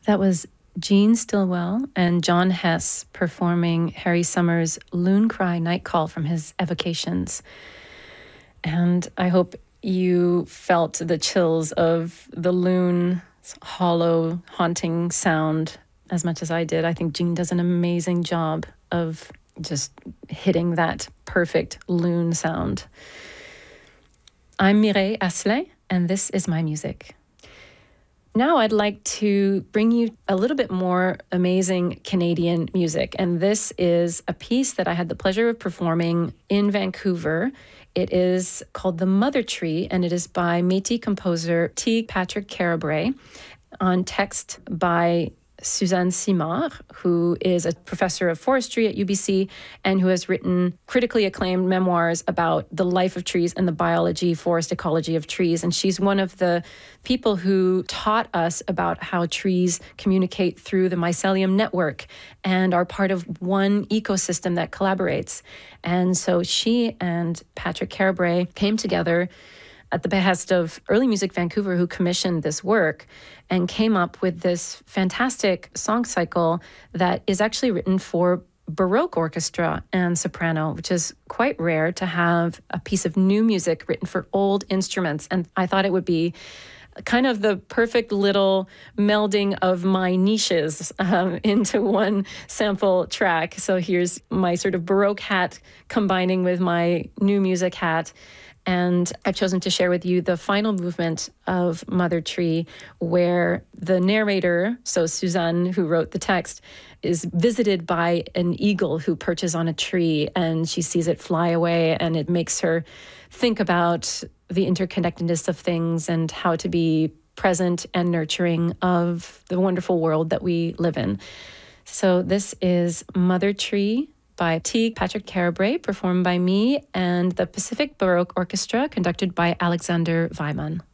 That was Gene Stillwell and John Hess performing Harry Summers' Loon Cry Night Call from his Evocations. And I hope you felt the chills of the loon's hollow, haunting sound as much as I did. I think Gene does an amazing job of just hitting that perfect loon sound. I'm Mireille Asselet, and this is my music. Now I'd like to bring you a little bit more amazing Canadian music. And this is a piece that I had the pleasure of performing in Vancouver. It is called The Mother Tree, and it is by Métis composer Teague Patrick Carabray, on text by Suzanne Simard, who is a professor of forestry at UBC and who has written critically acclaimed memoirs about the life of trees and the biology, forest ecology of trees. And she's one of the people who taught us about how trees communicate through the mycelium network and are part of one ecosystem that collaborates. And so she and Patrick Carabray came together at the behest of Early Music Vancouver, who commissioned this work, and came up with this fantastic song cycle that is actually written for Baroque orchestra and soprano, which is quite rare to have a piece of new music written for old instruments. And I thought it would be kind of the perfect little melding of my niches into one sample track. So here's my sort of Baroque hat combining with my new music hat. And I've chosen to share with you the final movement of Mother Tree, where the narrator, so Suzanne, who wrote the text, is visited by an eagle who perches on a tree, and she sees it fly away, and it makes her think about the interconnectedness of things and how to be present and nurturing of the wonderful world that we live in. So this is Mother Tree by Teague Patrick Carabray, performed by me and the Pacific Baroque Orchestra, conducted by Alexander Weimann.